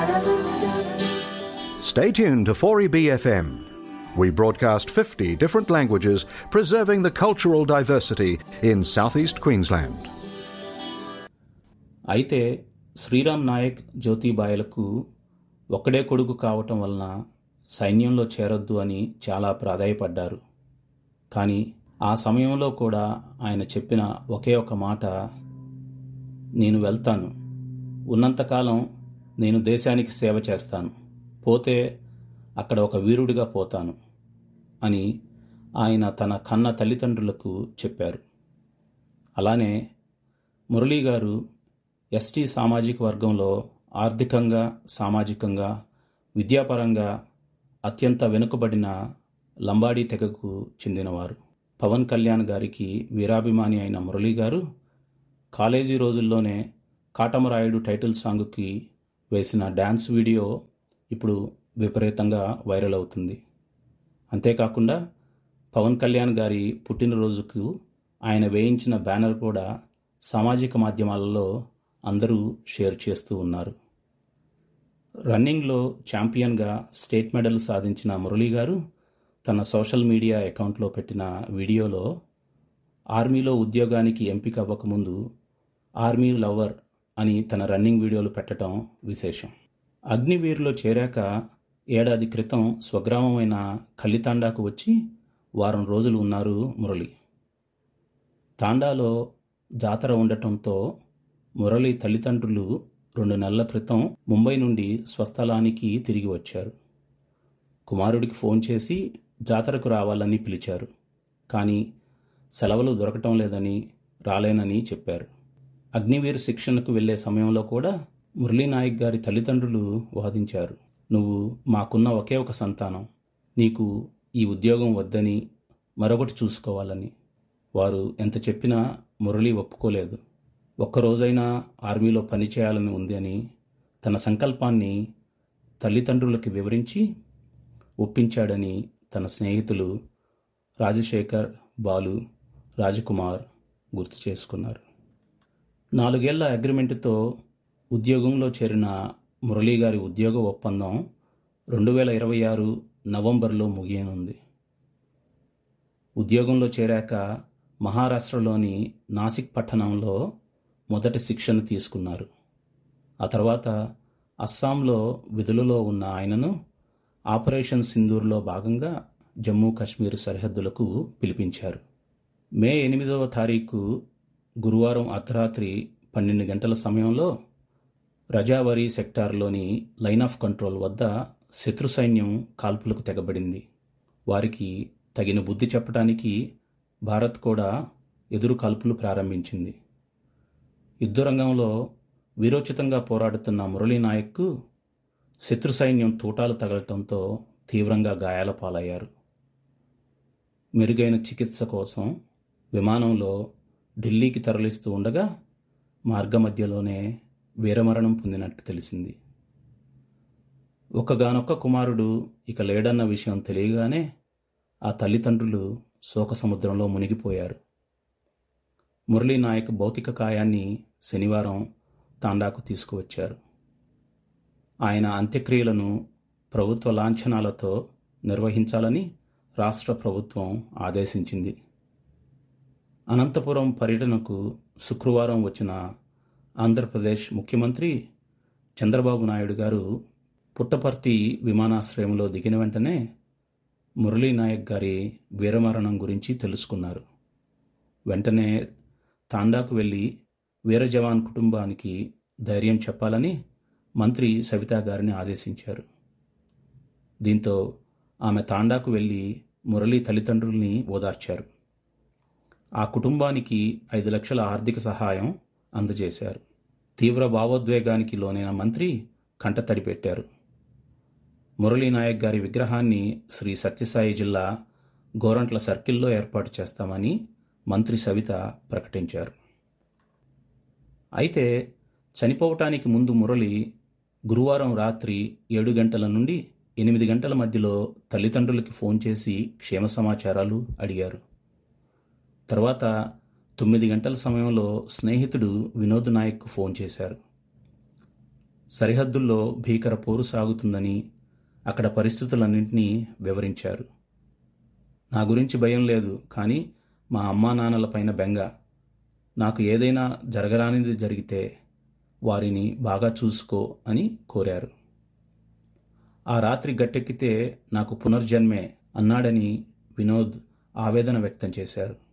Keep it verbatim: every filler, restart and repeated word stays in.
Stay tuned to four E B F M. We broadcast fifty different languages, preserving the cultural diversity in southeast Queensland. అయితే శ్రీరామ్ నాయక్ జ్యోతిబాయిలకు ఒక్కడే కొడుకు కావటం వలన సైన్యంలో చేరొద్దు అని చాలా ప్రాధాయపడ్డారు. కానీ ఆ సమయంలో కూడా ఆయన చెప్పిన ఒకే ఒక మాట, నేను వెళ్తాను, ఉన్నంతకాలం నేను దేశానికి సేవ చేస్తాను, పోతే అక్కడ ఒక వీరుడిగా పోతాను అని ఆయన తన కన్న తల్లిదండ్రులకు చెప్పారు. అలానే మురళీ గారు ఎస్టీ సామాజిక వర్గంలో ఆర్థికంగా, సామాజికంగా, విద్యాపరంగా అత్యంత వెనుకబడిన లంబాడీ తెగకు చెందినవారు. పవన్ కళ్యాణ్ గారికి వీరాభిమాని అయిన మురళీ గారు కాలేజీ రోజుల్లోనే కాటమరాయుడు టైటిల్ సాంగ్కి వేసిన డ్యాన్స్ వీడియో ఇప్పుడు విపరీతంగా వైరల్ అవుతుంది. అంతేకాకుండా పవన్ కళ్యాణ్ గారి పుట్టినరోజుకు ఆయన వేయించిన బ్యానర్ కూడా సామాజిక మాధ్యమాలలో అందరూ షేర్ చేస్తూ ఉన్నారు. రన్నింగ్లో ఛాంపియన్గా స్టేట్ మెడల్ సాధించిన మురళీ గారు తన సోషల్ మీడియా అకౌంట్లో పెట్టిన వీడియోలో ఆర్మీలో ఉద్యోగానికి ఎంపిక అవ్వకముందు ఆర్మీ లవర్ అని తన రన్నింగ్ వీడియోలు పెట్టడం విశేషం. అగ్నివీరులో చేరాక ఏడాది క్రితం స్వగ్రామమైన కల్లితాండాకు వచ్చి వారం రోజులు ఉన్నారు మురళి. తాండాలో జాతర ఉండటంతో మురళి తల్లిదండ్రులు రెండు నెలల క్రితం ముంబై నుండి స్వస్థలానికి తిరిగి వచ్చారు. కుమారుడికి ఫోన్ చేసి జాతరకు రావాలని పిలిచారు. కానీ సెలవులు దొరకటం లేదని, రాలేనని చెప్పారు. అగ్నివీర్ శిక్షణకు వెళ్లే సమయంలో కూడా మురళీ నాయక్ గారి తల్లిదండ్రులు వాదించారు, నువ్వు మాకున్న ఒకే ఒక సంతానం, నీకు ఈ ఉద్యోగం వద్దని, మరొకటి చూసుకోవాలని. వారు ఎంత చెప్పినా మురళి ఒప్పుకోలేదు. ఒక్కరోజైనా ఆర్మీలో పనిచేయాలని ఉంది అని తన సంకల్పాన్ని తల్లిదండ్రులకి వివరించి ఒప్పించాడని తన స్నేహితులు రాజశేఖర్, బాలు, రాజకుమార్ గుర్తు చేసుకున్నారు. నాలుగేళ్ల అగ్రిమెంటుతో ఉద్యోగంలో చేరిన మురళీ గారి ఉద్యోగ ఒప్పందం రెండు వేల ఇరవై ఆరు నవంబర్లో ముగియనుంది. ఉద్యోగంలో చేరాక మహారాష్ట్రలోని నాసిక్ పట్టణంలో మొదటి శిక్షణ తీసుకున్నారు. ఆ తర్వాత అస్సాంలో విధులలో ఉన్న ఆయనను ఆపరేషన్ సింధూర్లో భాగంగా జమ్మూ కాశ్మీర్ సరిహద్దులకు పిలిపించారు. మే ఎనిమిదవ తారీఖు గురువారం అర్ధరాత్రి పన్నెండు గంటల సమయంలో రజావరి సెక్టార్లోని లైన్ ఆఫ్ కంట్రోల్ వద్ద శత్రు సైన్యం కాల్పులకు తెగబడింది. వారికి తగిన బుద్ధి చెప్పడానికి భారత్ కూడా ఎదురు కాల్పులు ప్రారంభించింది. యుద్ధరంగంలో వీరోచితంగా పోరాడుతున్న మురళీ నాయక్కు శత్రు సైన్యం తూటాలు తగలటంతో తీవ్రంగా గాయాల పాలయ్యారు. మెరుగైన చికిత్స కోసం విమానంలో ఢిల్లీకి తరలిస్తూ ఉండగా మార్గమధ్యలోనే వీరమరణం పొందినట్టు తెలిసింది. ఒక్కగానొక్క కుమారుడు ఇక లేడన్న విషయం తెలియగానే ఆ తల్లిదండ్రులు శోక సముద్రంలో మునిగిపోయారు. మురళీ నాయక్ భౌతిక కాయాన్ని శనివారం తాండాకు తీసుకువచ్చారు. ఆయన అంత్యక్రియలను ప్రభుత్వ లాంఛనాలతో నిర్వహించాలని రాష్ట్ర ప్రభుత్వం ఆదేశించింది. అనంతపురం పర్యటనకు శుక్రవారం వచ్చిన ఆంధ్రప్రదేశ్ ముఖ్యమంత్రి చంద్రబాబు నాయుడు గారు పుట్టపర్తి విమానాశ్రయంలో దిగిన వెంటనే మురళీ నాయక్ గారి వీరమరణం గురించి తెలుసుకున్నారు. వెంటనే తాండాకు వెళ్ళి వీర జవాన్ కుటుంబానికి ధైర్యం చెప్పాలని మంత్రి సవితా గారిని ఆదేశించారు. దీంతో ఆమె తాండాకు వెళ్ళి మురళీ తల్లిదండ్రుల్ని ఓదార్చారు. ఆ కుటుంబానికి ఐదు లక్షల ఆర్థిక సహాయం అందజేశారు. తీవ్ర భావోద్వేగానికి లోనైన మంత్రి కంటతడి పెట్టారు. మురళీ నాయక్ గారి విగ్రహాన్ని శ్రీ సత్యసాయి జిల్లా గోరంట్ల సర్కిల్లో ఏర్పాటు చేస్తామని మంత్రి సవిత ప్రకటించారు. అయితే చనిపోవటానికి ముందు మురళి గురువారం రాత్రి ఏడు గంటల నుండి ఎనిమిది గంటల మధ్యలో తల్లిదండ్రులకి ఫోన్ చేసి క్షేమ సమాచారాలు అడిగారు. తర్వాత తొమ్మిది గంటల సమయంలో స్నేహితుడు వినోద్ నాయక్కు ఫోన్ చేశారు. సరిహద్దుల్లో భీకర పోరు సాగుతుందని, అక్కడ పరిస్థితులన్నింటినీ వివరించారు. నా గురించి భయం లేదు, కానీ మా అమ్మా నాన్నలపైన బెంగ. నాకు ఏదైనా జరగరానిది జరిగితే వారిని బాగా చూసుకో అని కోరారు. ఆ రాత్రి గట్టెక్కితే నాకు పునర్జన్మే అన్నాడని వినోద్ ఆవేదన వ్యక్తం చేశారు.